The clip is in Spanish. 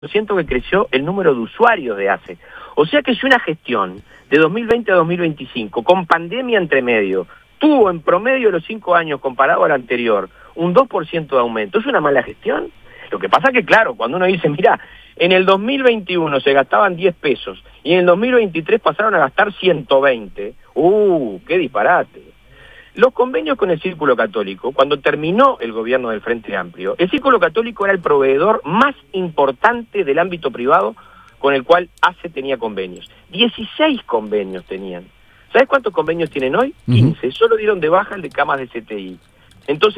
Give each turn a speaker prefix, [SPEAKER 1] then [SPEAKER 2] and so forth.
[SPEAKER 1] Siento que creció el número de usuarios de ACE. O sea que si una gestión de 2020 a 2025, con pandemia entre medio, tuvo en promedio los 5 años comparado al anterior un 2% de aumento, ¿es una mala gestión? Lo que pasa que, claro, cuando uno dice, mira, en el 2021 se gastaban 10 pesos y en el 2023 pasaron a gastar 120, ¡qué disparate! Los convenios con el Círculo Católico, cuando terminó el gobierno del Frente Amplio, el Círculo Católico era el proveedor más importante del ámbito privado con el cual ACE tenía convenios. 16 convenios tenían. ¿Sabes cuántos convenios tienen hoy? 15. Solo dieron de baja el de camas de CTI. Entonces,